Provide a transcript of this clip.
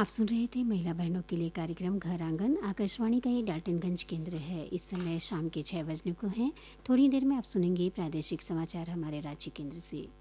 आप सुन रहे थे महिला बहनों के लिए कार्यक्रम घर आंगन। आकाशवाणी का ये डाल्टनगंज केंद्र है। इस समय शाम के 6 बजने को हैं। थोड़ी देर में आप सुनेंगे प्रादेशिक समाचार हमारे रांची केंद्र से।